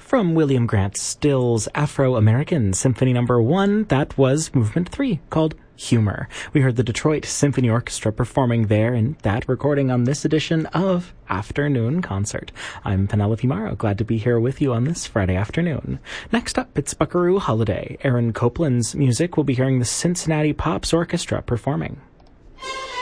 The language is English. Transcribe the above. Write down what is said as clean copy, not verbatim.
From William Grant Still's Afro-American Symphony No. 1, that was Movement 3, called Humor. We heard the Detroit Symphony Orchestra performing there in that recording on this edition of Afternoon Concert. I'm Penelope Morrow, glad to be here with you on this Friday afternoon. Next up, it's Buckaroo Holiday. Aaron Copland's music will be hearing the Cincinnati Pops Orchestra performing.